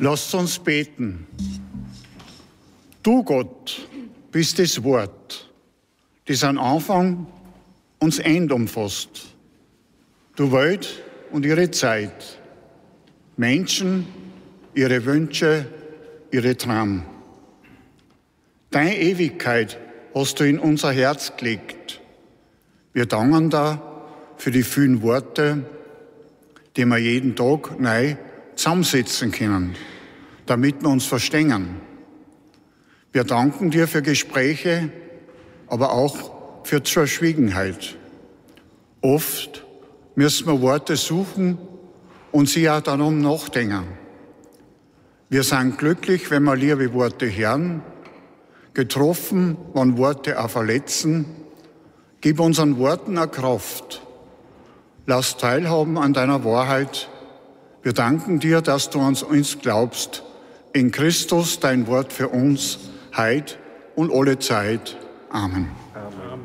Lasst uns beten. Du, Gott, bist das Wort, das an Anfang und Ende umfasst. Du Welt und ihre Zeit, Menschen, ihre Wünsche, ihre Träume. Deine Ewigkeit hast du in unser Herz gelegt. Wir danken dir für die vielen Worte, die wir jeden Tag neu zusammensetzen können, damit wir uns verstehen. Wir danken dir für Gespräche, aber auch für Verschwiegenheit. Oft müssen wir Worte suchen und sie auch darum nachdenken. Wir sind glücklich, wenn wir liebe Worte hören, getroffen, wenn Worte auch verletzen. Gib unseren Worten eine Kraft. Lass teilhaben an deiner Wahrheit. Wir danken dir, dass du an uns glaubst. In Christus dein Wort für uns, heut und alle Zeit. Amen. Amen.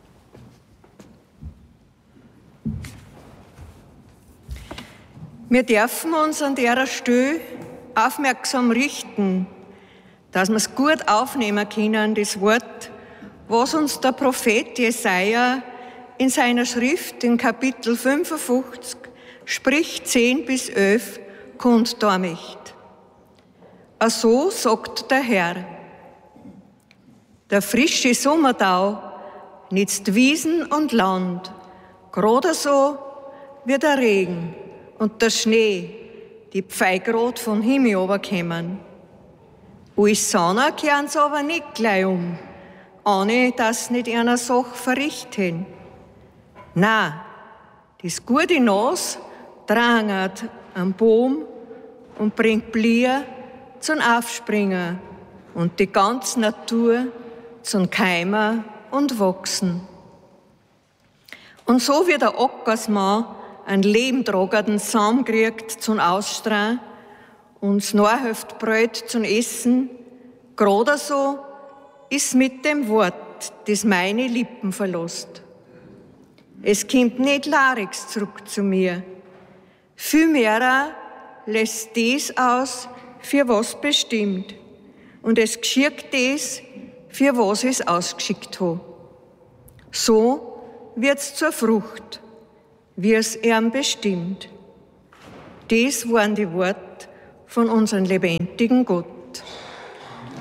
Wir dürfen uns an der Stelle aufmerksam richten, dass wir es gut aufnehmen können, das Wort, was uns der Prophet Jesaja in seiner Schrift in Kapitel 55, Sprich 10 bis 11, kundtun möchte. So sagt der Herr: Der frische Sommertau nützt Wiesen und Land, gerade so wie der Regen und der Schnee, die pfeigrad vom Himmel runterkommen. Alles Sonne kehren sie aber nicht gleich ohne dass sie nicht einer Sache verrichten. Nein, das gute Nas drangert am Baum und bringt Blier zum Aufspringen und die ganze Natur zum Keimen und Wachsen. Und so wie der Ackersmann einen lebentragenden Samen kriegt zum Ausstrahlen und das Nachhilft Brot zum Essen, gerade so ist mit dem Wort, das meine Lippen verlässt. Es kommt nicht larigs zurück zu mir. Vielmehr lässt das aus, für was bestimmt. Und es geschieht das, für was es ausgeschickt hat. So wird's zur Frucht, wie es ihm bestimmt. Das waren die Worte von unserem lebendigen Gott.